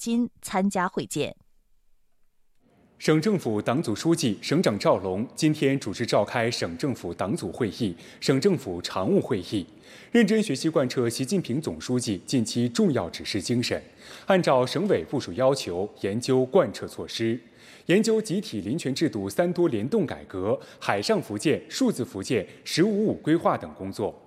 金参加会见。 省政府党组书记、省长赵龙今天主持召开省政府党组会议、省政府常务会议，认真学习贯彻习近平总书记近期重要指示精神，按照省委部署要求研究贯彻措施，研究集体林权制度3多联动改革、海上福建、数字福建、“15+5”规划等工作。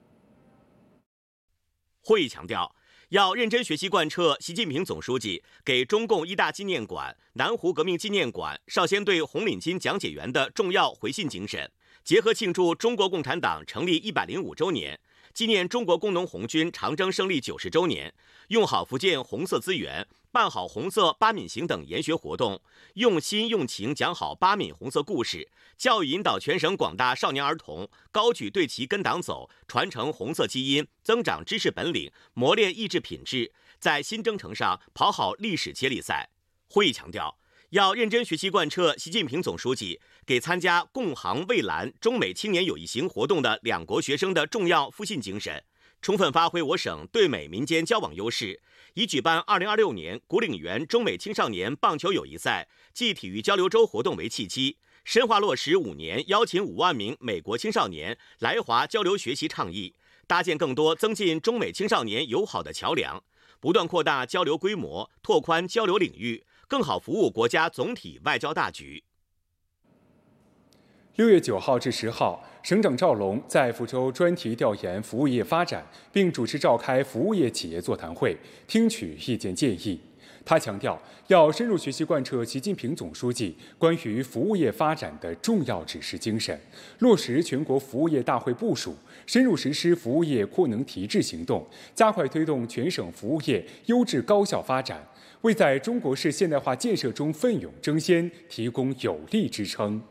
会议强调，要认真学习贯彻习近平总书记给中共一大纪念馆、南湖革命纪念馆、少先队红领巾讲解员的重要回信精神，结合庆祝中国共产党成立105周年，纪念中国工农红军长征胜利90周年，用好福建红色资源，办好红色八闽行等研学活动，用心用情讲好八闽红色故事，教育引导全省广大少年儿童高举队旗跟党走，传承红色基因，增长知识本领，磨练意志品质，在新征程上跑好历史接力赛。会议强调，要认真学习贯彻习近平总书记给参加共航蔚蓝中美青年友谊行活动的两国学生的重要复信精神，充分发挥我省对美民间交往优势，以举办2026年古岭园中美青少年棒球友谊赛暨体育交流周活动为契机，深化落实5年邀请5万名美国青少年来华交流学习倡议，搭建更多增进中美青少年友好的桥梁，不断扩大交流规模，拓宽交流领域，更好服务国家总体外交大局。 6月9号至10号，省长赵龙在福州专题调研服务业发展，并主持召开服务业企业座谈会，听取意见建议。他强调，要深入学习贯彻习近平总书记关于服务业发展的重要指示精神，落实全国服务业大会部署，深入实施服务业扩能提质行动，加快推动全省服务业优质高效发展，为在中国式现代化建设中奋勇争先提供有力支撑。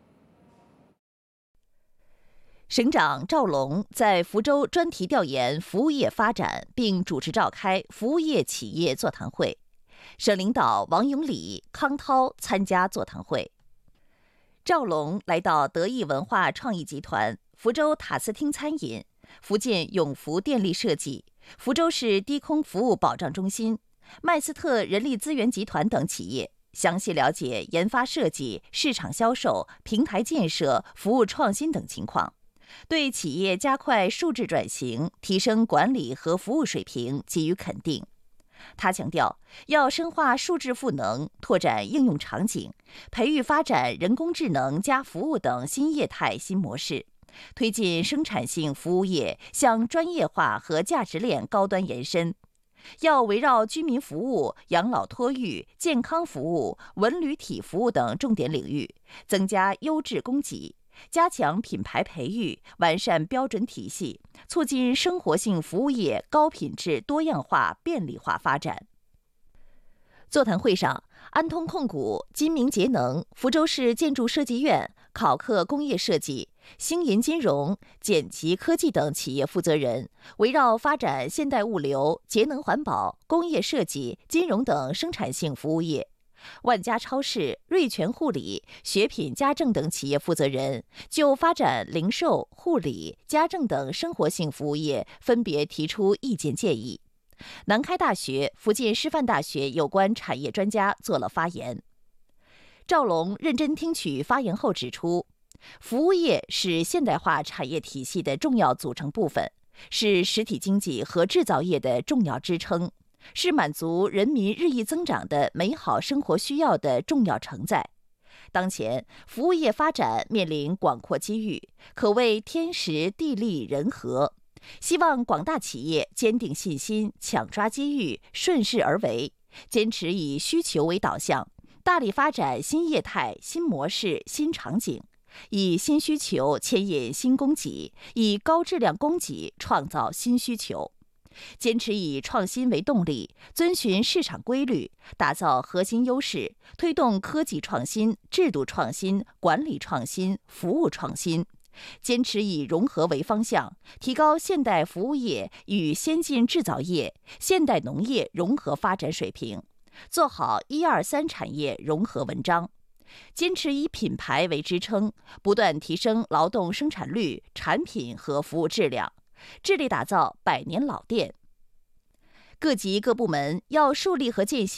省长赵龙在福州专题调研服务业发展，并主持召开服务业企业座谈会。省领导王永礼、康涛参加座谈会。赵龙来到德意文化创意集团、福州塔斯汀餐饮、福建永福电力设计、福州市低空服务保障中心、麦斯特人力资源集团等企业，详细了解研发设计、市场销售、平台建设、服务创新等情况，对企业加快数字转型、提升管理和服务水平给予肯定。他强调，要深化数字赋能，拓展应用场景，培育发展人工智能加服务等新业态新模式，推进生产性服务业向专业化和价值链高端延伸。要围绕居民服务、养老托育、健康服务、文旅体服务等重点领域，增加优质供给，加强品牌培育，完善标准体系，促进生活性服务业高品质、多样化、便利化发展。座谈会上，安通控股、金明节能、福州市建筑设计院、考克工业设计、星银金融、简吉科技等企业负责人，围绕发展现代物流、节能环保、工业设计、金融等生产性服务业，万家超市、瑞全护理、学品家政等企业负责人就发展零售、护理、家政等生活性服务业分别提出意见建议。南开大学、福建师范大学有关产业专家做了发言。赵龙认真听取发言后指出，服务业是现代化产业体系的重要组成部分，是实体经济和制造业的重要支撑，是满足人民日益增长的美好生活需要的重要承载。当前，服务业发展面临广阔机遇，可谓天时地利人和。希望广大企业坚定信心，抢抓机遇，顺势而为，坚持以需求为导向，大力发展新业态、新模式、新场景，以新需求牵引新供给，以高质量供给创造新需求。坚持以创新为动力，遵循市场规律，打造核心优势，推动科技创新、制度创新、管理创新、服务创新。坚持以融合为方向，提高现代服务业与先进制造业、现代农业融合发展水平，做好1、2、3产业融合文章。坚持以品牌为支撑，不断提升劳动生产率、产品和服务质量，致力打造100年老店。各级各部门要树立和践行